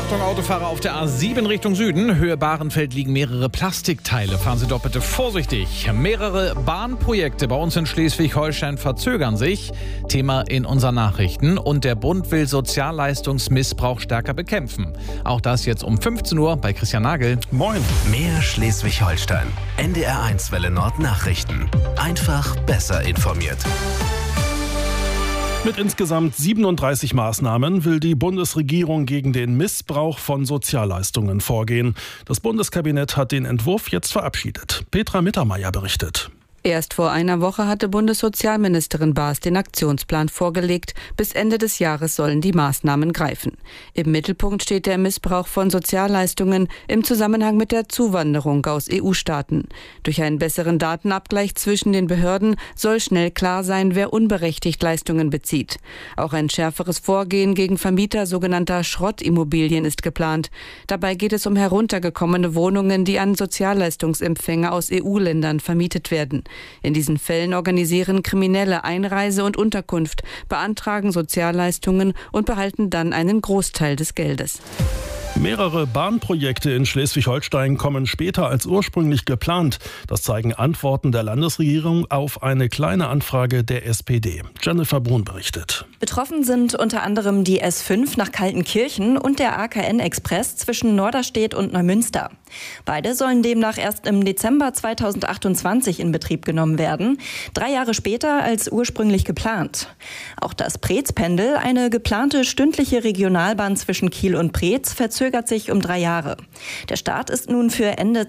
Achtung, Autofahrer auf der A7 Richtung Süden. Höhe Bahrenfeld liegen mehrere Plastikteile. Fahren Sie doch bitte vorsichtig. Mehrere Bahnprojekte bei uns in Schleswig-Holstein verzögern sich. Thema in unseren Nachrichten. Und der Bund will Sozialleistungsmissbrauch stärker bekämpfen. Auch das jetzt um 15 Uhr bei Christian Nagel. Moin. Mehr Schleswig-Holstein. NDR1 Welle Nord Nachrichten. Einfach besser informiert. Mit insgesamt 37 Maßnahmen will die Bundesregierung gegen den Missbrauch von Sozialleistungen vorgehen. Das Bundeskabinett hat den Entwurf jetzt verabschiedet. Petra Mittermeier berichtet. Erst vor einer Woche hatte Bundessozialministerin Baas den Aktionsplan vorgelegt. Bis Ende des Jahres sollen die Maßnahmen greifen. Im Mittelpunkt steht der Missbrauch von Sozialleistungen im Zusammenhang mit der Zuwanderung aus EU-Staaten. Durch einen besseren Datenabgleich zwischen den Behörden soll schnell klar sein, wer unberechtigt Leistungen bezieht. Auch ein schärferes Vorgehen gegen Vermieter sogenannter Schrottimmobilien ist geplant. Dabei geht es um heruntergekommene Wohnungen, die an Sozialleistungsempfänger aus EU-Ländern vermietet werden. In diesen Fällen organisieren Kriminelle Einreise und Unterkunft, beantragen Sozialleistungen und behalten dann einen Großteil des Geldes. Mehrere Bahnprojekte in Schleswig-Holstein kommen später als ursprünglich geplant. Das zeigen Antworten der Landesregierung auf eine kleine Anfrage der SPD. Jennifer Brun berichtet. Betroffen sind unter anderem die S5 nach Kaltenkirchen und der AKN-Express zwischen Norderstedt und Neumünster. Beide sollen demnach erst im Dezember 2028 in Betrieb genommen werden, 3 Jahre später als ursprünglich geplant. Auch das Preetz-Pendel, eine geplante stündliche Regionalbahn zwischen Kiel und Preetz, verzögert sich um 3 Jahre. Der Start ist nun für Ende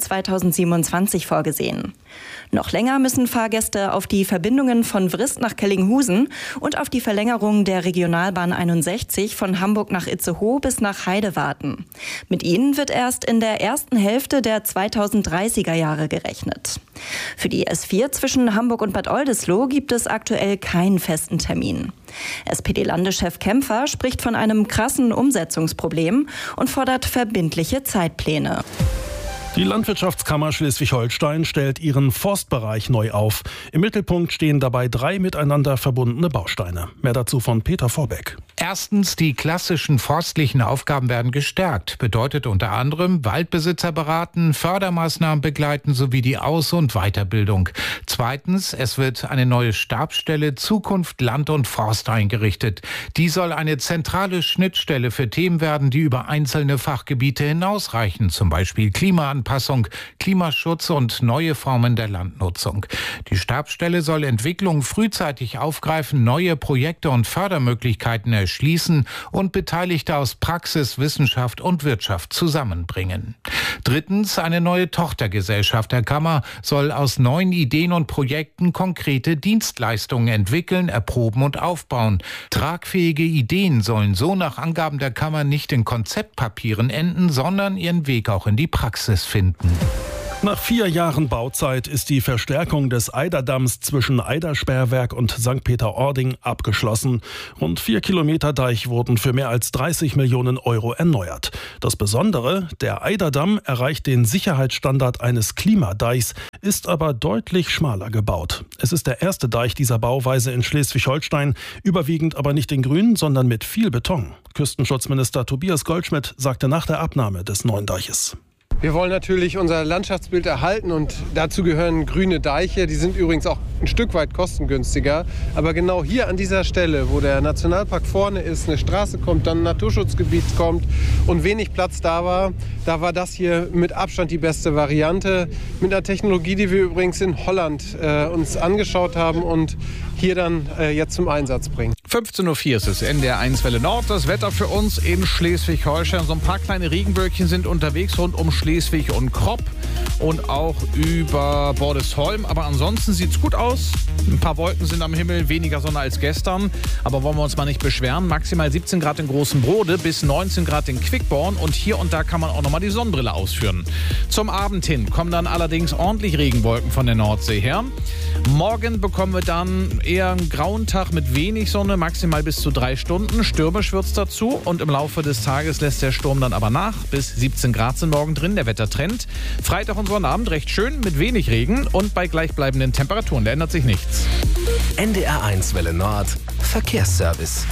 2027 vorgesehen. Noch länger müssen Fahrgäste auf die Verbindungen von Vrist nach Kellinghusen und auf die Verlängerung der Regionalbahn 61 von Hamburg nach Itzehoe bis nach Heide warten. Mit ihnen wird erst in der ersten Hälfte der 2030er Jahre gerechnet. Für die S4 zwischen Hamburg und Bad Oldesloe gibt es aktuell keinen festen Termin. SPD-Landeschef Kämpfer spricht von einem krassen Umsetzungsproblem und fordert verbindliche Zeitpläne. Die Landwirtschaftskammer Schleswig-Holstein stellt ihren Forstbereich neu auf. Im Mittelpunkt stehen dabei 3 miteinander verbundene Bausteine. Mehr dazu von Peter Vorbeck. Erstens, die klassischen forstlichen Aufgaben werden gestärkt. Bedeutet unter anderem Waldbesitzer beraten, Fördermaßnahmen begleiten sowie die Aus- und Weiterbildung. Zweitens, es wird eine neue Stabsstelle Zukunft Land und Forst eingerichtet. Die soll eine zentrale Schnittstelle für Themen werden, die über einzelne Fachgebiete hinausreichen, zum Beispiel Klimaanpassung, Klimaschutz und neue Formen der Landnutzung. Die Stabsstelle soll Entwicklungen frühzeitig aufgreifen, neue Projekte und Fördermöglichkeiten erschließen und Beteiligte aus Praxis, Wissenschaft und Wirtschaft zusammenbringen. Drittens, eine neue Tochtergesellschaft der Kammer soll aus neuen Ideen und Projekten konkrete Dienstleistungen entwickeln, erproben und aufbauen. Tragfähige Ideen sollen so nach Angaben der Kammer nicht in Konzeptpapieren enden, sondern ihren Weg auch in die Praxis finden. Nach 4 Jahren Bauzeit ist die Verstärkung des Eiderdamms zwischen Eidersperrwerk und St. Peter-Ording abgeschlossen. Rund 4 Kilometer Deich wurden für mehr als 30 Millionen Euro erneuert. Das Besondere, der Eiderdamm erreicht den Sicherheitsstandard eines Klimadeichs, ist aber deutlich schmaler gebaut. Es ist der erste Deich dieser Bauweise in Schleswig-Holstein, überwiegend aber nicht in Grün, sondern mit viel Beton. Küstenschutzminister Tobias Goldschmidt sagte nach der Abnahme des neuen Deiches: Wir wollen natürlich unser Landschaftsbild erhalten und dazu gehören grüne Deiche. Die sind übrigens auch ein Stück weit kostengünstiger. Aber genau hier an dieser Stelle, wo der Nationalpark vorne ist, eine Straße kommt, dann ein Naturschutzgebiet kommt und wenig Platz da war das hier mit Abstand die beste Variante. Mit einer Technologie, die wir übrigens in Holland uns angeschaut haben und hier dann jetzt zum Einsatz bringen. 15.04 Uhr ist es, NDR1 Welle Nord. Das Wetter für uns in Schleswig-Holstein. So ein paar kleine Regenwölkchen sind unterwegs rund um Schleswig und Kropp und auch über Bordesholm. Aber ansonsten sieht's gut aus. Ein paar Wolken sind am Himmel, weniger Sonne als gestern. Aber wollen wir uns mal nicht beschweren. Maximal 17 Grad in Großenbrode bis 19 Grad in Quickborn. Und hier und da kann man auch nochmal die Sonnenbrille ausführen. Zum Abend hin kommen dann allerdings ordentlich Regenwolken von der Nordsee her. Morgen bekommen wir dann eher einen grauen Tag mit wenig Sonne, maximal bis zu 3 Stunden. Stürmisch wird's dazu und im Laufe des Tages lässt der Sturm dann aber nach. Bis 17 Grad sind morgen drin, der Wettertrend. Freitag und Sonnabend recht schön mit wenig Regen und bei gleichbleibenden Temperaturen. Da ändert sich nichts. NDR1 Welle Nord Verkehrsservice.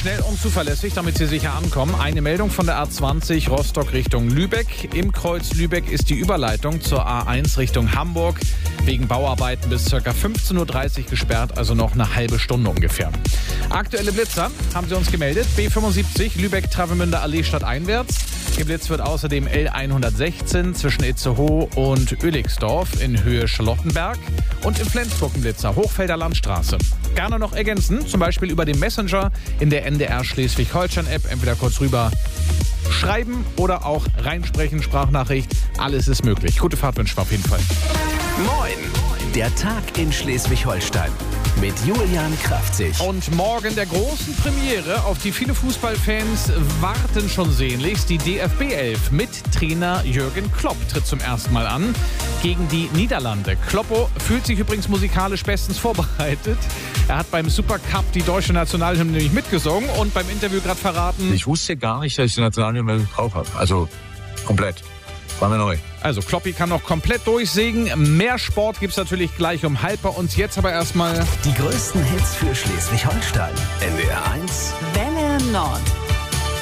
Schnell und zuverlässig, damit Sie sicher ankommen. Eine Meldung von der A20 Rostock Richtung Lübeck. Im Kreuz Lübeck ist die Überleitung zur A1 Richtung Hamburg wegen Bauarbeiten bis ca. 15:30 Uhr gesperrt, also noch eine halbe Stunde ungefähr. Aktuelle Blitzer haben Sie uns gemeldet. B75 Lübeck-Travemünde Allee stadteinwärts. Geblitzt wird außerdem L116 zwischen Itzehoe und Oelixdorf in Höhe Charlottenberg und in Flensburg ein Blitzer, Hochfelder Landstraße. Gerne noch ergänzen, zum Beispiel über den Messenger in der NDR Schleswig-Holstein-App, entweder kurz rüber schreiben oder auch reinsprechen, Sprachnachricht, alles ist möglich. Gute Fahrt wünschen wir auf jeden Fall. Moin, der Tag in Schleswig-Holstein mit Julian Kraftzig. Und morgen der großen Premiere, auf die viele Fußballfans warten schon sehnlichst. Die DFB 11 mit Trainer Jürgen Klopp tritt zum ersten Mal an gegen die Niederlande. Kloppo fühlt sich übrigens musikalisch bestens vorbereitet. Er hat beim Supercup die deutsche Nationalhymne nämlich mitgesungen und beim Interview gerade verraten: Ich wusste gar nicht, dass ich die Nationalhymne drauf habe. Also komplett. War mir neu. Also Kloppi kann noch komplett durchsägen. Mehr Sport gibt's natürlich gleich um halb bei uns. Jetzt aber erstmal die größten Hits für Schleswig-Holstein. NDR 1 Welle Nord.